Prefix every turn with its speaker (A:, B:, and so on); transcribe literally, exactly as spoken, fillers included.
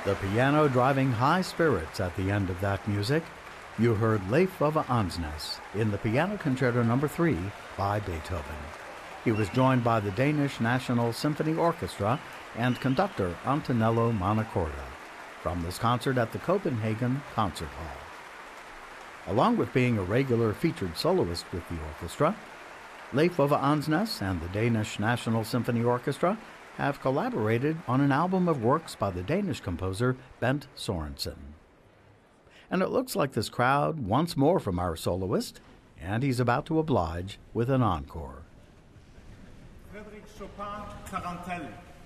A: The piano driving high spirits at the end of that music, you heard Leif Ove Andsnes in the Piano Concerto Number three by Beethoven. He was joined by the Danish National Symphony Orchestra and conductor Antonello Montecorda from this concert at the Copenhagen Concert Hall. Along with being a regular featured soloist with the orchestra, Leif Ove Andsnes and the Danish National Symphony Orchestra have collaborated on an album of works by the Danish composer Bent Sorensen. And it looks like this crowd wants more from our soloist, and he's about to oblige with an encore.
B: Frédéric Chopin, Tarantelle.